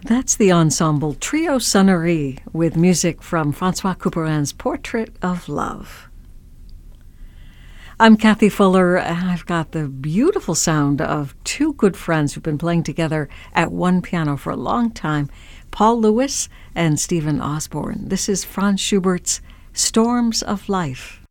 That's the ensemble Trio Sonnerie with music from Francois Couperin's Portrait of Love. I'm Kathy Fuller, and I've got the beautiful sound of two good friends who've been playing together at one piano for a long time, Paul Lewis and Stephen Osborne. This is Franz Schubert's Storms of Life.